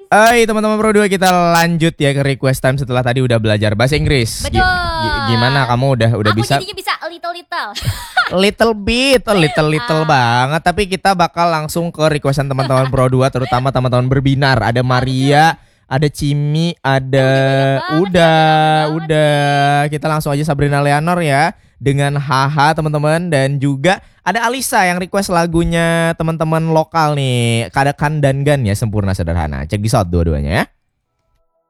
Hai teman-teman Pro 2, kita lanjut ya ke request time setelah tadi udah belajar bahasa Inggris. Betul. Gimana kamu udah Aku bisa? jadinya bisa little. Little bit, little banget. Tapi kita bakal langsung ke requestan teman-teman Pro 2, terutama teman-teman berbinar. Ada Maria, ada Cimi, ada udah. Kita langsung aja Sabrina Leonor ya dengan Haha teman-teman, dan juga ada Alisa yang request lagunya teman-teman lokal nih, Kadakan dan Gan ya, Sempurna Sederhana. Cek di out dua-duanya ya.